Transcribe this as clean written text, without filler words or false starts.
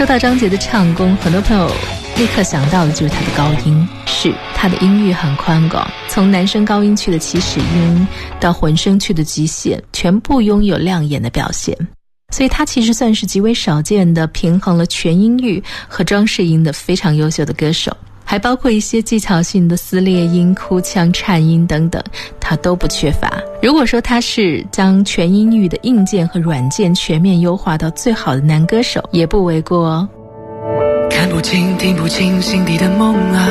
说到张杰的唱功，很多朋友立刻想到的就是他的高音，是他的音域很宽广，从男声高音区的起始音到混声区的极限，全部拥有亮眼的表现。所以他其实算是极为少见的平衡了全音域和装饰音的非常优秀的歌手，还包括一些技巧性的撕裂音、哭腔、颤音等等，他都不缺乏。如果说他是将全音域的硬件和软件全面优化到最好的男歌手，也不为过哦。 看不清听不清心底的梦啊，